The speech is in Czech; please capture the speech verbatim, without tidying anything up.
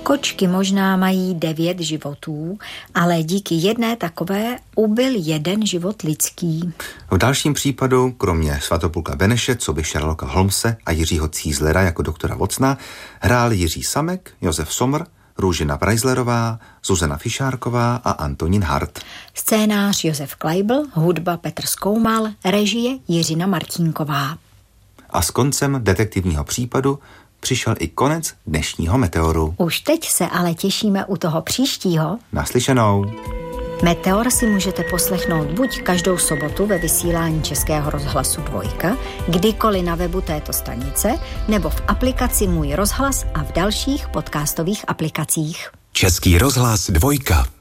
Kočky možná mají devět životů, ale díky jedné takové ubyl jeden život lidský. V dalším případu, kromě Svatopluka Beneše, co by Sherlocka Holmese a Jiřího Cízlera jako doktora Watsona, hrál Jiří Samek, Josef Sommer, Růžena Preislerová, Zuzana Fišárková a Antonín Hart. Scénář Josef Kleibl, hudba Petr Skoumal, režie Jiřina Martínková. A s koncem detektivního případu přišel i konec dnešního Meteoru. Už teď se ale těšíme u toho příštího. Naslyšenou. Meteor si můžete poslechnout buď každou sobotu ve vysílání Českého rozhlasu Dvojka, kdykoliv na webu této stanice, nebo v aplikaci Můj rozhlas a v dalších podcastových aplikacích. Český rozhlas Dvojka.